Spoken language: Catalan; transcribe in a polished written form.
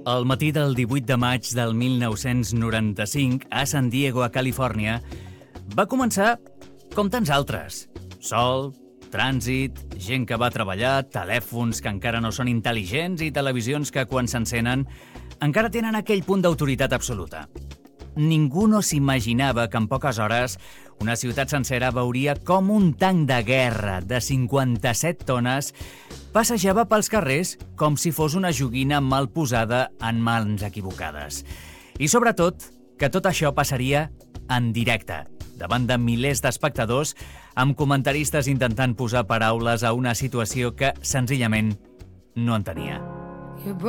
El matí del 18 de maig del 1995, a San Diego, a Califòrnia, va començar com tants altres. Sol, trànsit, gent que va a treballar, telèfons que encara no són intel·ligents i televisions que, quan s'encenen, encara tenen aquell punt d'autoritat absoluta. Ningú no s'imaginava que en poques hores una ciutat sencera veuria com un tanc de guerra de 57 tones passejava pels carrers com si fos una joguina mal posada en mans equivocades. I sobretot, que tot això passaria en directe, davant de milers d'espectadors, amb comentaristes intentant posar paraules a una situació que senzillament no entenia.